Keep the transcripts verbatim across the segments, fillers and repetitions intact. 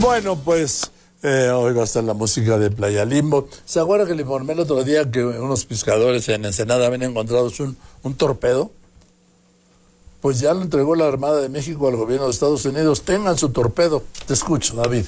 Bueno, pues eh, hoy va a estar la música de Playa Limbo. ¿Se acuerda que le informé el otro día que unos pescadores en Ensenada habían encontrado un, un torpedo? Pues ya lo entregó la Armada de México al gobierno de Estados Unidos. Tengan su torpedo. Te escucho, David.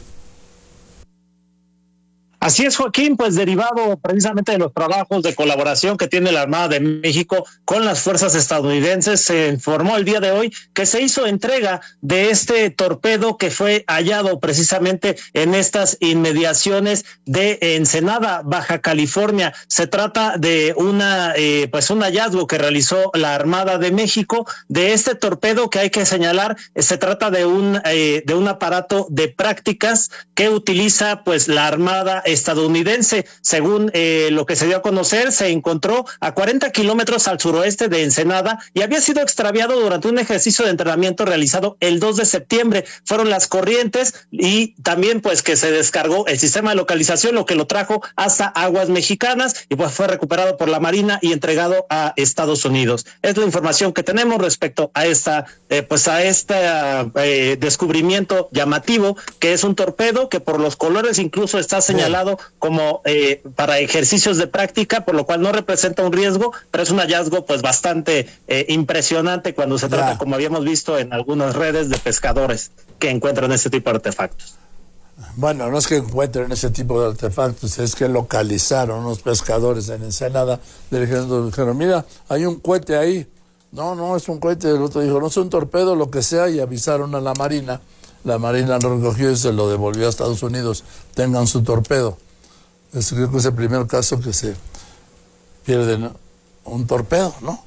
Así es, Joaquín, pues derivado precisamente de los trabajos de colaboración que tiene la Armada de México con las fuerzas estadounidenses, se informó el día de hoy que se hizo entrega de este torpedo que fue hallado precisamente en estas inmediaciones de Ensenada, Baja California. Se trata de una, eh, pues un hallazgo que realizó la Armada de México de este torpedo que hay que señalar. Se trata de un, eh, de un aparato de prácticas que utiliza pues la Armada estadounidense. Según eh, lo que se dio a conocer, se encontró a cuarenta kilómetros al suroeste de Ensenada y había sido extraviado durante un ejercicio de entrenamiento realizado el dos de septiembre. Fueron las corrientes y también pues que se descargó el sistema de localización, lo que lo trajo hasta aguas mexicanas y pues fue recuperado por la Marina y entregado a Estados Unidos. Es la información que tenemos respecto a esta eh, pues a este eh, descubrimiento llamativo, que es un torpedo que por los colores incluso está señalado como eh, para ejercicios de práctica, por lo cual no representa un riesgo, pero es un hallazgo pues bastante eh, impresionante cuando se trata, ya. como habíamos visto en algunas redes de pescadores que encuentran ese tipo de artefactos. Bueno, no es que encuentren ese tipo de artefactos, es que localizaron unos pescadores en Ensenada, le dijeron, dijeron, mira, hay un cohete ahí. No, no, es un cohete. El otro dijo, no es un torpedo, lo que sea, y avisaron a la Marina. La Marina lo recogió y se lo devolvió a Estados Unidos. Tengan su torpedo. Es, creo que es el primer caso que se pierde, ¿no?, un torpedo, ¿no?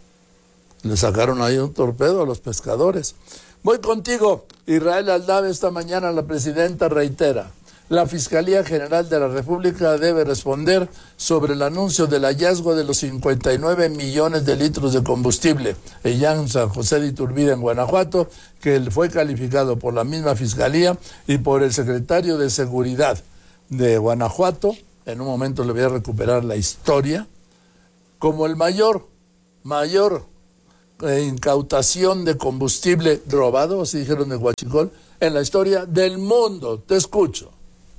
Le sacaron ahí un torpedo a los pescadores. Voy contigo, Israel Aldave. Esta mañana la presidenta reitera: la Fiscalía General de la República debe responder sobre el anuncio del hallazgo de los cincuenta y nueve millones de litros de combustible en San José de Iturbide, en Guanajuato, que fue calificado por la misma Fiscalía y por el secretario de Seguridad de Guanajuato. En un momento le voy a recuperar la historia, como el mayor, mayor eh, incautación de combustible robado, así dijeron de Huachicol, en la historia del mundo. Te escucho.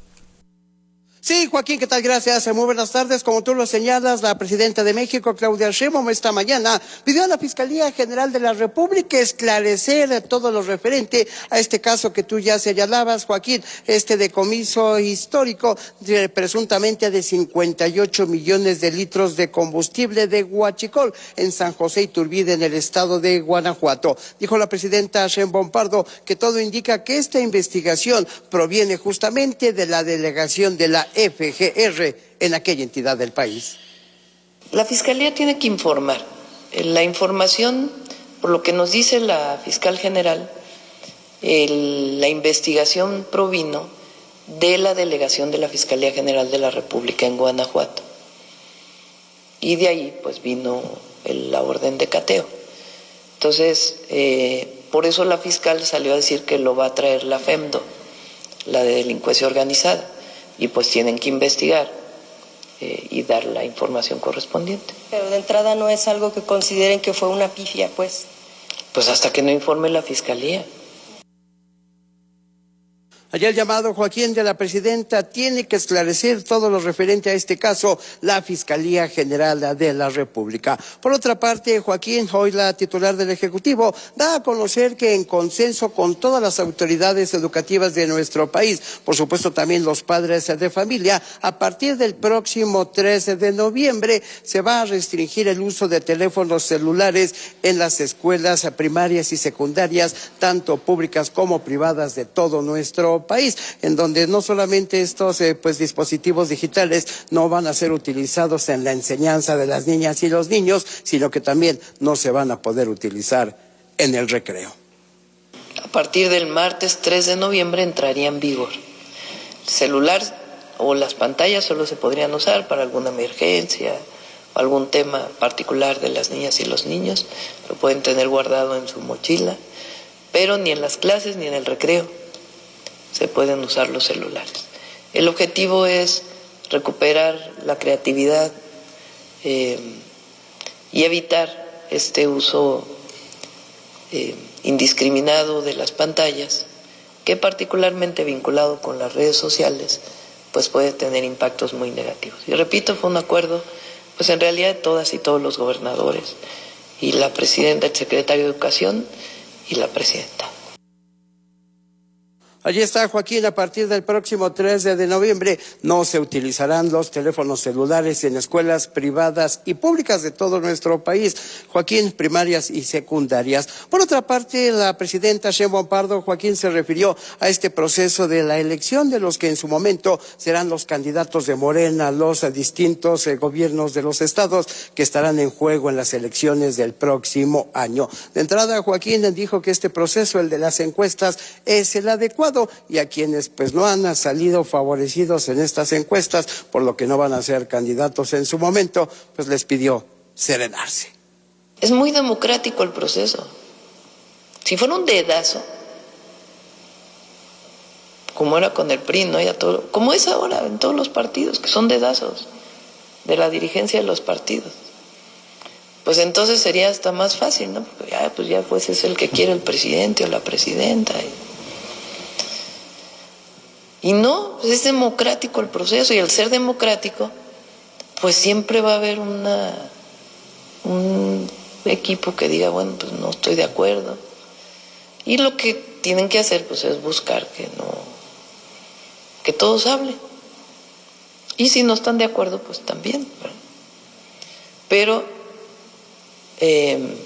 Sí, Joaquín, ¿qué tal? Gracias. Muy buenas tardes. Como tú lo señalas, la presidenta de México, Claudia Sheinbaum, esta mañana pidió a la Fiscalía General de la República esclarecer todo lo referente a este caso que tú ya señalabas, Joaquín, este decomiso histórico de, presuntamente de cincuenta y ocho millones de litros de combustible de Huachicol en San José Iturbide, en el estado de Guanajuato. Dijo la presidenta Sheinbaum Pardo que todo indica que esta investigación proviene justamente de la delegación de la F G R en aquella entidad del país. La Fiscalía tiene que informar. La información, por lo que nos dice la fiscal general, el, la investigación provino de la delegación de la Fiscalía General de la República en Guanajuato. Y de ahí pues vino el, la orden de cateo. Entonces, eh, por eso la fiscal salió a decir que lo va a traer la FEMDO, la de delincuencia organizada. Y pues tienen que investigar eh, y dar la información correspondiente. Pero de entrada no es algo que consideren que fue una pifia, pues. Pues hasta que no informe la Fiscalía. Ayer llamado, Joaquín, de la presidenta, tiene que esclarecer todo lo referente a este caso la Fiscalía General de la República. Por otra parte, Joaquín, hoy la titular del Ejecutivo da a conocer que en consenso con todas las autoridades educativas de nuestro país, por supuesto también los padres de familia, a partir del próximo trece de noviembre se va a restringir el uso de teléfonos celulares en las escuelas primarias y secundarias, tanto públicas como privadas de todo nuestro país, en donde no solamente estos eh, pues dispositivos digitales no van a ser utilizados en la enseñanza de las niñas y los niños, sino que también no se van a poder utilizar en el recreo. A partir del martes tres de noviembre entraría en vigor. El celular o las pantallas solo se podrían usar para alguna emergencia o algún tema particular de las niñas y los niños, lo pueden tener guardado en su mochila, pero ni en las clases ni en el recreo se pueden usar los celulares. El objetivo es recuperar la creatividad eh, y evitar este uso eh, indiscriminado de las pantallas que particularmente vinculado con las redes sociales, pues puede tener impactos muy negativos. Y repito, fue un acuerdo, pues en realidad de todas y todos los gobernadores, y la presidenta, el secretario de Educación y la presidenta. Allí está, Joaquín, a partir del próximo tres de noviembre no se utilizarán los teléfonos celulares en escuelas privadas y públicas de todo nuestro país, Joaquín, primarias y secundarias. Por otra parte, la presidenta Sheinbaum Pardo, Joaquín, se refirió a este proceso de la elección de los que en su momento serán los candidatos de Morena, los distintos eh, gobiernos de los estados que estarán en juego en las elecciones del próximo año. De entrada, Joaquín dijo que este proceso, el de las encuestas, es el adecuado, y a quienes pues no han salido favorecidos en estas encuestas, por lo que no van a ser candidatos en su momento, pues les pidió serenarse. Es muy democrático el proceso. Si fuera un dedazo, como era con el P R I, ¿no? Ya todo, como es ahora en todos los partidos, que son dedazos de la dirigencia de los partidos, pues entonces sería hasta más fácil, ¿no? Porque ya, pues ya pues es el que quiere el presidente o la presidenta. Y, Y no, pues es democrático el proceso, y al ser democrático, pues siempre va a haber una un equipo que diga, bueno, pues no estoy de acuerdo. Y lo que tienen que hacer, pues es buscar que no, que todos hablen. Y si no están de acuerdo, pues también. Pero, eh,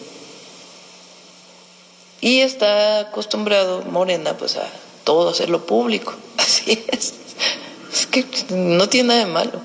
y está acostumbrado Morena, pues a todo hacerlo público. Así es. Es que no tiene nada de malo.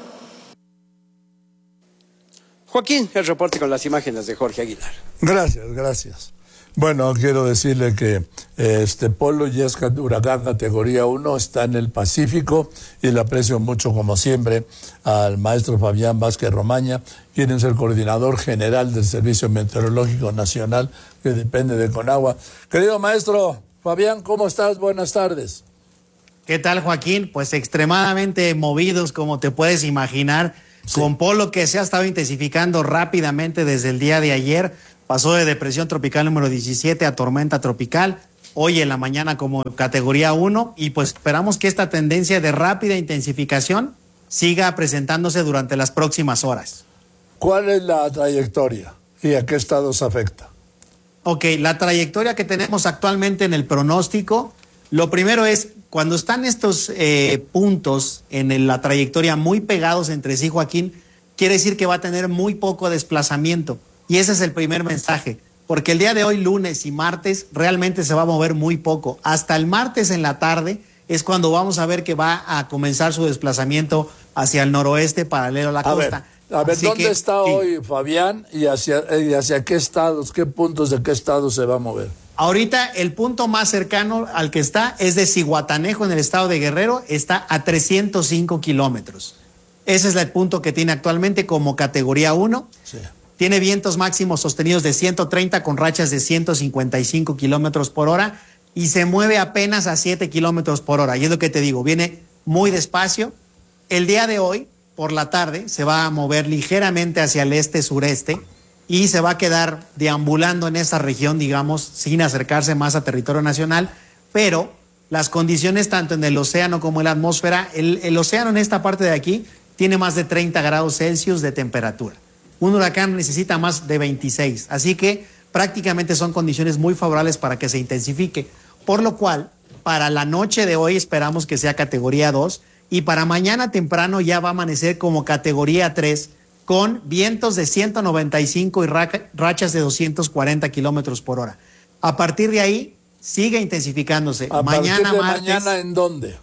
Joaquín, el reporte con las imágenes de Jorge Aguilar. Gracias, gracias. Bueno, quiero decirle que eh, este Polo ya es huracán categoría uno, está en el Pacífico, y le aprecio mucho, como siempre, al maestro Fabián Vázquez Romaña, quien es el coordinador general del Servicio Meteorológico Nacional, que depende de Conagua. Querido maestro Fabián, ¿cómo estás? Buenas tardes. ¿Qué tal, Joaquín? Pues extremadamente movidos, como te puedes imaginar, sí. Con Polo, que se ha estado intensificando rápidamente desde el día de ayer. Pasó de depresión tropical número diecisiete a tormenta tropical, hoy en la mañana como categoría uno, y pues esperamos que esta tendencia de rápida intensificación siga presentándose durante las próximas horas. ¿Cuál es la trayectoria y a qué estados afecta? Ok, la trayectoria que tenemos actualmente en el pronóstico, lo primero es, cuando están estos eh, puntos en el, la trayectoria muy pegados entre sí, Joaquín, quiere decir que va a tener muy poco desplazamiento. Y ese es el primer mensaje, porque el día de hoy, lunes y martes, realmente se va a mover muy poco. Hasta el martes en la tarde es cuando vamos a ver que va a comenzar su desplazamiento hacia el noroeste, paralelo a la a costa. Ver, a ver, Así ¿dónde que, está sí. hoy Fabián y hacia, y hacia qué estados, qué puntos de qué estados se va a mover? Ahorita el punto más cercano al que está es de Zihuatanejo, en el estado de Guerrero, está a trescientos cinco kilómetros. Ese es el punto que tiene actualmente como categoría uno. Sí. Tiene vientos máximos sostenidos de ciento treinta con rachas de ciento cincuenta y cinco kilómetros por hora y se mueve apenas a siete kilómetros por hora. Y es lo que te digo, viene muy despacio. El día de hoy, por la tarde, se va a mover ligeramente hacia el este-sureste y se va a quedar deambulando en esa región, digamos, sin acercarse más a territorio nacional, pero las condiciones tanto en el océano como en la atmósfera, el, el océano en esta parte de aquí tiene más de treinta grados Celsius de temperatura. Un huracán necesita más de veintiséis, así que prácticamente son condiciones muy favorables para que se intensifique, por lo cual para la noche de hoy esperamos que sea categoría dos y para mañana temprano ya va a amanecer como categoría tres con vientos de ciento noventa y cinco y rachas de doscientos cuarenta kilómetros por hora. A partir de ahí sigue intensificándose. ¿A mañana, partir de martes, mañana en dónde?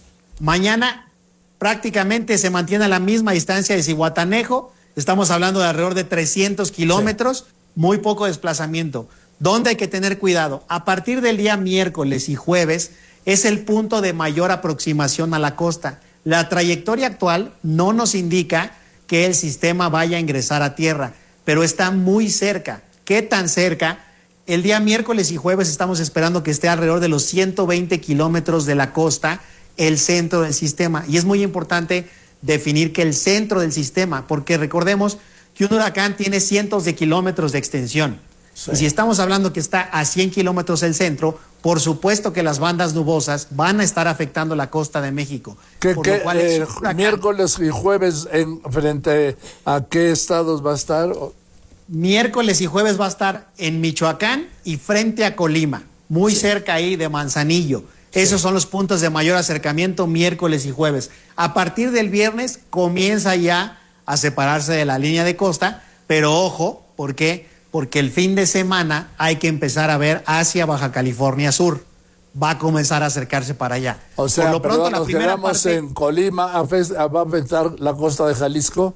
Mañana prácticamente se mantiene a la misma distancia de Zihuatanejo. Estamos hablando de alrededor de trescientos kilómetros, sí. Muy poco desplazamiento. ¿Dónde hay que tener cuidado? A partir del día miércoles y jueves es el punto de mayor aproximación a la costa. La trayectoria actual no nos indica que el sistema vaya a ingresar a tierra, pero está muy cerca. ¿Qué tan cerca? El día miércoles y jueves estamos esperando que esté alrededor de los ciento veinte kilómetros de la costa, el centro del sistema. Y es muy importante definir que el centro del sistema, porque recordemos que un huracán tiene cientos de kilómetros de extensión. Sí. Y si estamos hablando que está a cien kilómetros el centro, por supuesto que las bandas nubosas van a estar afectando la costa de México. ¿Qué, por qué, lo cual eh, miércoles y jueves en frente a qué estados va a estar? Miércoles y jueves va a estar en Michoacán y frente a Colima, muy sí. cerca ahí de Manzanillo. Sí. Esos son los puntos de mayor acercamiento miércoles y jueves. A partir del viernes comienza ya a separarse de la línea de costa, pero ojo, ¿por qué? Porque el fin de semana hay que empezar a ver hacia Baja California Sur. Va a comenzar a acercarse para allá. O sea, por lo pronto, perdón, la nos primera quedamos parte, en Colima, ¿va a afectar la costa de Jalisco?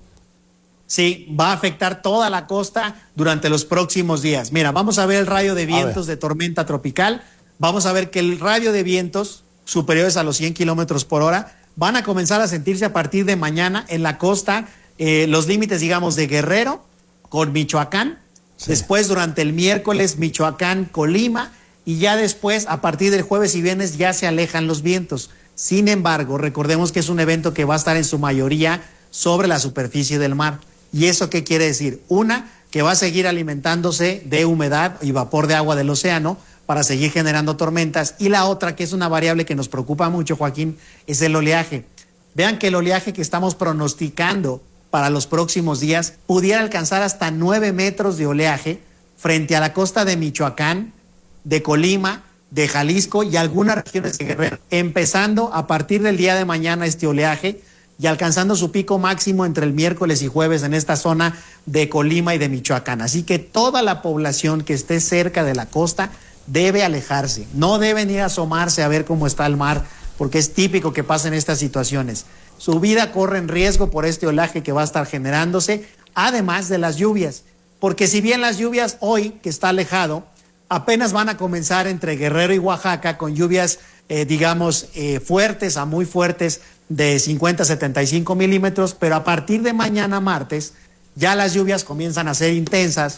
Sí, va a afectar toda la costa durante los próximos días. Mira, vamos a ver el radio de vientos de tormenta tropical. Vamos a ver que el radio de vientos superiores a los cien kilómetros por hora van a comenzar a sentirse a partir de mañana en la costa, eh, los límites, digamos, de Guerrero con Michoacán. Sí. Después, durante el miércoles, Michoacán, Colima, y ya después, a partir del jueves y viernes, ya se alejan los vientos. Sin embargo, recordemos que es un evento que va a estar en su mayoría sobre la superficie del mar. ¿Y eso qué quiere decir? Una, que va a seguir alimentándose de humedad y vapor de agua del océano para seguir generando tormentas. Y la otra, que es una variable que nos preocupa mucho, Joaquín, es el oleaje. Vean que el oleaje que estamos pronosticando para los próximos días pudiera alcanzar hasta nueve metros de oleaje frente a la costa de Michoacán, de Colima, de Jalisco y algunas regiones de Guerrero, empezando a partir del día de mañana este oleaje y alcanzando su pico máximo entre el miércoles y jueves en esta zona de Colima y de Michoacán. Así que toda la población que esté cerca de la costa debe alejarse, no deben ir a asomarse a ver cómo está el mar, porque es típico que pasen estas situaciones. Su vida corre en riesgo por este oleaje que va a estar generándose, además de las lluvias, porque si bien las lluvias hoy, que está alejado, apenas van a comenzar entre Guerrero y Oaxaca con lluvias, eh, digamos, eh, fuertes a muy fuertes de cincuenta a setenta y cinco milímetros, pero a partir de mañana martes ya las lluvias comienzan a ser intensas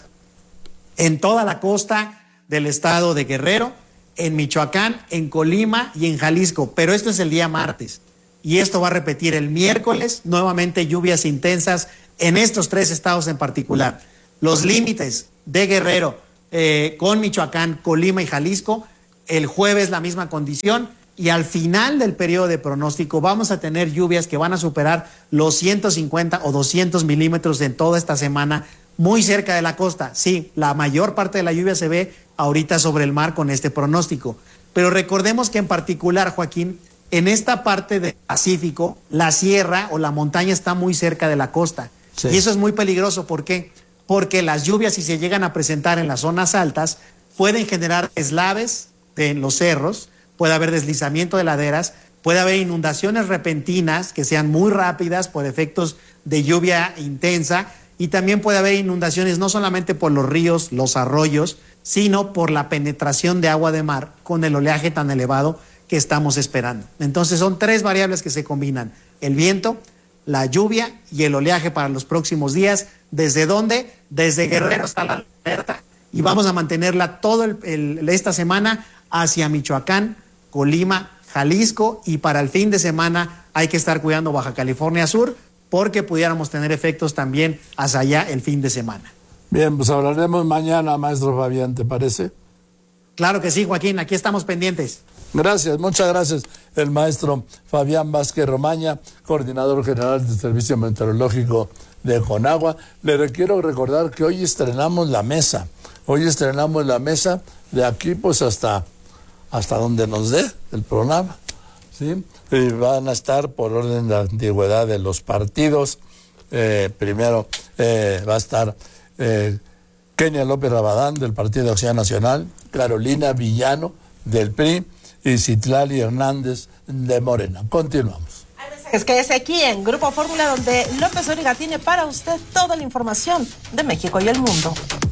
en toda la costa del estado de Guerrero, en Michoacán, en Colima y en Jalisco, pero esto es el día martes. Y esto va a repetir el miércoles, nuevamente lluvias intensas en estos tres estados en particular. Los límites de Guerrero eh, con Michoacán, Colima y Jalisco, el jueves la misma condición, y al final del periodo de pronóstico vamos a tener lluvias que van a superar los ciento cincuenta o doscientos milímetros en toda esta semana, muy cerca de la costa. Sí, la mayor parte de la lluvia se ve ahorita sobre el mar con este pronóstico. Pero recordemos que en particular, Joaquín, en esta parte del Pacífico, la sierra o la montaña está muy cerca de la costa. Sí. Y eso es muy peligroso. ¿Por qué? Porque las lluvias, si se llegan a presentar en las zonas altas, pueden generar deslaves en los cerros, puede haber deslizamiento de laderas, puede haber inundaciones repentinas que sean muy rápidas por efectos de lluvia intensa, y también puede haber inundaciones no solamente por los ríos, los arroyos, sino por la penetración de agua de mar con el oleaje tan elevado que estamos esperando. Entonces son tres variables que se combinan: el viento, la lluvia y el oleaje para los próximos días. ¿Desde dónde? Desde Guerrero hasta la alerta, y vamos a mantenerla toda esta semana hacia Michoacán, Colima, Jalisco, y para el fin de semana hay que estar cuidando Baja California Sur, porque pudiéramos tener efectos también hacia allá el fin de semana. Bien, pues hablaremos mañana, maestro Fabián, ¿te parece? Claro que sí, Joaquín, aquí estamos pendientes. Gracias, muchas gracias. El maestro Fabián Vázquez Romaña, coordinador general del Servicio Meteorológico de Conagua. Le quiero recordar que hoy estrenamos la mesa. Hoy estrenamos la mesa de aquí pues hasta, hasta donde nos dé el programa, ¿sí? Y van a estar por orden de antigüedad de los partidos. Eh, primero eh, va a estar eh, Kenia López Rabadán del Partido Acción Nacional, Carolina Villano del P R I y Citlali Hernández de Morena. Continuamos. Es que es aquí en Grupo Fórmula donde López Dóriga tiene para usted toda la información de México y el mundo.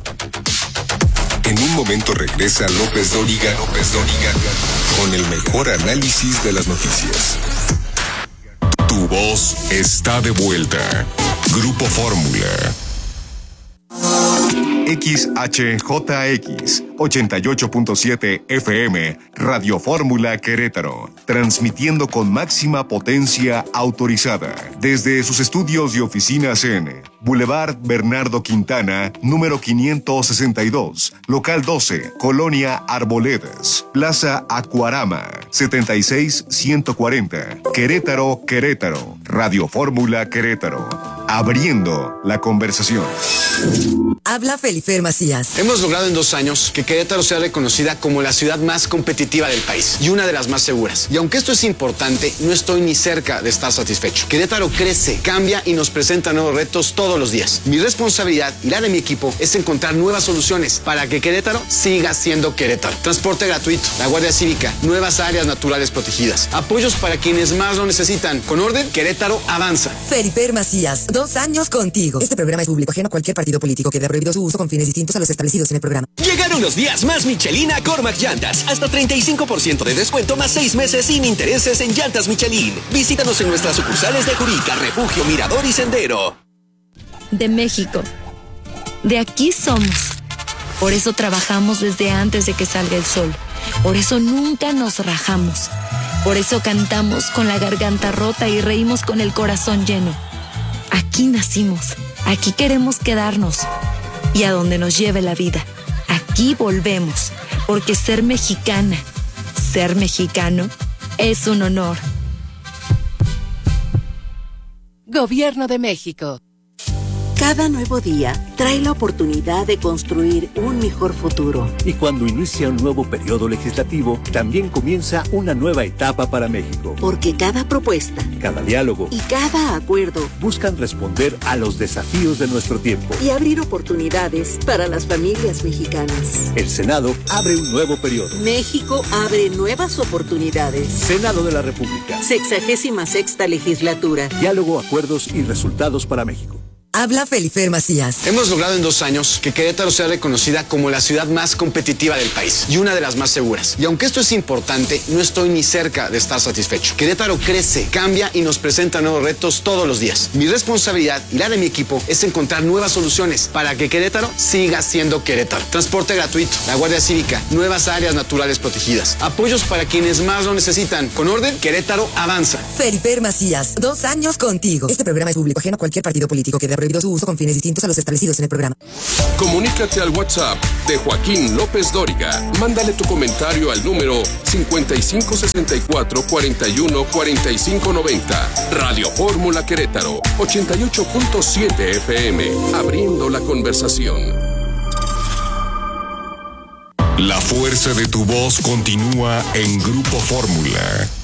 En un momento regresa López Dóriga, López Dóriga, con el mejor análisis de las noticias. Tu voz está de vuelta. Grupo Fórmula. X H J X ochenta y ocho punto siete F M, Radio Fórmula Querétaro, transmitiendo con máxima potencia autorizada desde sus estudios y oficinas en Boulevard Bernardo Quintana, número quinientos sesenta y dos, local doce, Colonia Arboledas, Plaza Acuarama, setenta y seis ciento cuarenta, Querétaro, Querétaro, Radio Fórmula Querétaro, abriendo la conversación. Habla Felifer Macías. Hemos logrado en dos años que Querétaro sea reconocida como la ciudad más competitiva del país y una de las más seguras. Y aunque esto es importante, no estoy ni cerca de estar satisfecho. Querétaro crece, cambia y nos presenta nuevos retos todos los días. Mi responsabilidad y la de mi equipo es encontrar nuevas soluciones para que Querétaro siga siendo Querétaro. Transporte gratuito, la Guardia Cívica, nuevas áreas naturales protegidas, apoyos para quienes más lo necesitan. Con orden, Querétaro avanza. Felifer Macías, dos años contigo. Este programa es público ajeno a cualquier partido político que vea prohibido su uso con fines distintos a los establecidos en el programa. Llegaron los días más Michelin a Cormac Llantas. Hasta treinta y cinco por ciento de descuento más seis meses sin intereses en llantas Michelin. Visítanos en nuestras sucursales de Jurica, Refugio, Mirador y Sendero. De México. De aquí somos. Por eso trabajamos desde antes de que salga el sol. Por eso nunca nos rajamos. Por eso cantamos con la garganta rota y reímos con el corazón lleno. Aquí nacimos. Aquí queremos quedarnos. Y a donde nos lleve la vida. Aquí volvemos. Porque ser mexicana, ser mexicano, es un honor. Gobierno de México. Cada nuevo día trae la oportunidad de construir un mejor futuro. Y cuando inicia un nuevo periodo legislativo, también comienza una nueva etapa para México. Porque cada propuesta, cada diálogo y cada acuerdo buscan responder a los desafíos de nuestro tiempo y abrir oportunidades para las familias mexicanas. El Senado abre un nuevo periodo. México abre nuevas oportunidades. Senado de la República. Sexagésima sexta legislatura. Diálogo, acuerdos y resultados para México. Habla Felifer Macías. Hemos logrado en dos años que Querétaro sea reconocida como la ciudad más competitiva del país y una de las más seguras. Y aunque esto es importante, no estoy ni cerca de estar satisfecho. Querétaro crece, cambia y nos presenta nuevos retos todos los días. Mi responsabilidad y la de mi equipo es encontrar nuevas soluciones para que Querétaro siga siendo Querétaro. Transporte gratuito, la Guardia Cívica, nuevas áreas naturales protegidas, apoyos para quienes más lo necesitan. Con orden, Querétaro avanza. Felifer Macías, dos años contigo. Este programa es público ajeno a cualquier partido político que vea prohibido su uso con fines distintos a los establecidos en el programa. Comunícate al WhatsApp de Joaquín López Dóriga. Mándale tu comentario al número cincuenta y cinco sesenta y cuatro cuarenta y uno cuarenta y cinco noventa. Radio Fórmula Querétaro, ochenta y ocho punto siete F M, abriendo la conversación. La fuerza de tu voz continúa en Grupo Fórmula.